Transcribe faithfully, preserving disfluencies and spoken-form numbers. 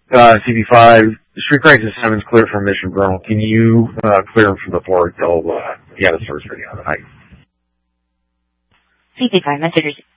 uh, C P five, Street Crisis seven is clear from Mission Bro. Can you uh, clear him from the port until uh, he had a source video on the night? C P five messages.